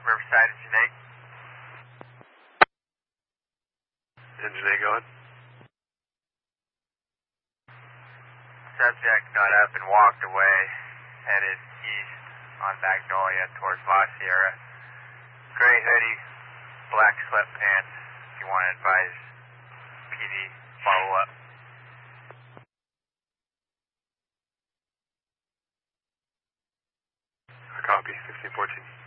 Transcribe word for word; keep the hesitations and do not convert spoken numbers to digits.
Riverside, Engine eight. Engine eight, go ahead. Subject got up and walked away, headed east on Magnolia towards La Sierra. Gray hoodie, black sweatpants. If you want to advise P D, follow up. A copy, fifteen fourteen.